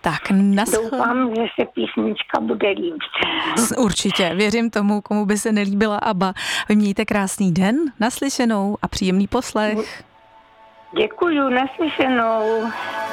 Tak, Doufám, že se písnička bude líbit. Určitě, věřím tomu, komu by se nelíbila ABBA. Vy mějte krásný den, naslyšenou a příjemný poslech. Děkuju, naslyšenou.